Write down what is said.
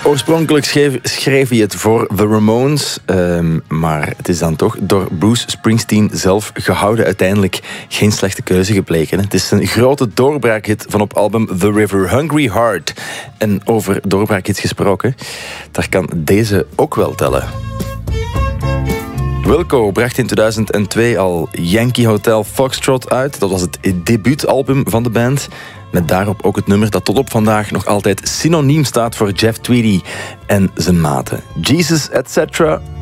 Oorspronkelijk schreef hij het voor The Ramones, maar het is dan toch door Bruce Springsteen zelf gehouden. Uiteindelijk geen slechte keuze gebleken. Het is een grote doorbraakhit van op album The River, Hungry Heart. En over doorbraakhits gesproken, daar kan deze ook wel tellen. Wilco bracht in 2002 al Yankee Hotel Foxtrot uit. Dat was het debuutalbum van de band. Met daarop ook het nummer dat tot op vandaag nog altijd synoniem staat voor Jeff Tweedy en zijn maten. Jesus, etc.